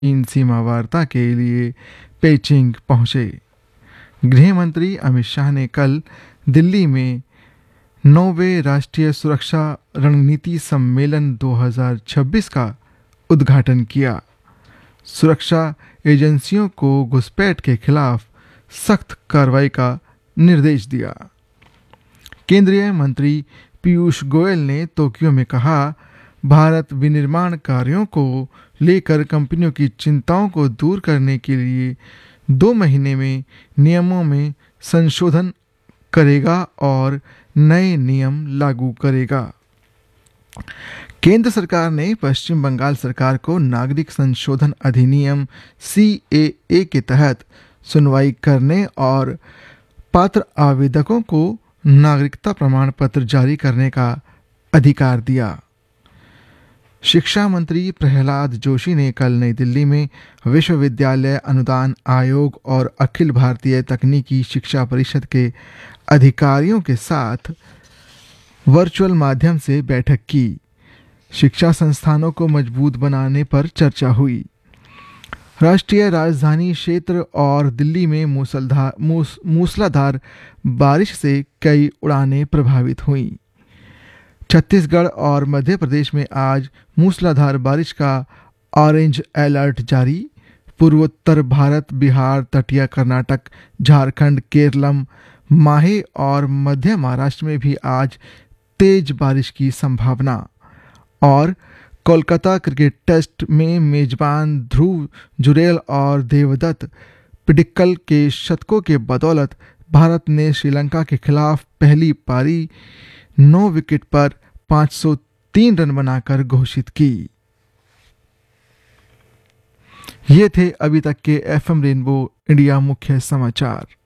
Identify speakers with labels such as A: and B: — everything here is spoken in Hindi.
A: चीन सीमा वार्ता के लिए पेचिंग पहुंचे। गृह मंत्री अमित शाह ने कल दिल्ली में 9वें राष्ट्रीय सुरक्षा रणनीति सम्मेलन 2026 का उद्घाटन किया। सुरक्षा एजेंसियों को घुसपैठ के खिलाफ सख्त कार्रवाई का निर्देश दिया। केंद्रीय मंत्री पीयूष गोयल ने टोक्यो में कहा, भारत विनिर्माण कार्यों को लेकर कंपनियों की चिंताओं को दूर करने के लिए 2 महीने में नियमों में संशोधन करेगा और नए नियम लागू करेगा। केंद्र सरकार ने पश्चिम बंगाल सरकार को नागरिक संशोधन अधिनियम CAA के तहत सुनवाई करने और पात्र आवेदकों को नागरिकता प्रमाण पत्र जारी करने का अधिकार दिया। शिक्षा मंत्री प्रहलाद जोशी ने कल नई दिल्ली में विश्वविद्यालय अनुदान आयोग और अखिल भारतीय तकनीकी शिक्षा परिषद के अधिकारियों के साथ वर्चुअल माध्यम से बैठक की। शिक्षा संस्थानों को मजबूत बनाने पर चर्चा हुई। राष्ट्रीय राजधानी क्षेत्र और दिल्ली में मूसलाधार बारिश से कई उड़ानें प्रभावित हुईं। छत्तीसगढ़ और मध्य प्रदेश में आज मूसलाधार बारिश का ऑरेंज अलर्ट जारी। पूर्वोत्तर भारत, बिहार, तटीय कर्नाटक, झारखंड, केरलम, माहे और मध्य महाराष्ट्र में भी आज तेज बारिश की संभावना। और कोलकाता क्रिकेट टेस्ट में मेजबान ध्रुव जुरेल और देवदत्त पिडिक्कल के शतकों के बदौलत भारत ने श्रीलंका के खिलाफ पहली पारी 9 विकेट पर 503 रन बनाकर घोषित की। ये थे अभी तक के FM रेनबो इंडिया मुख्य समाचार।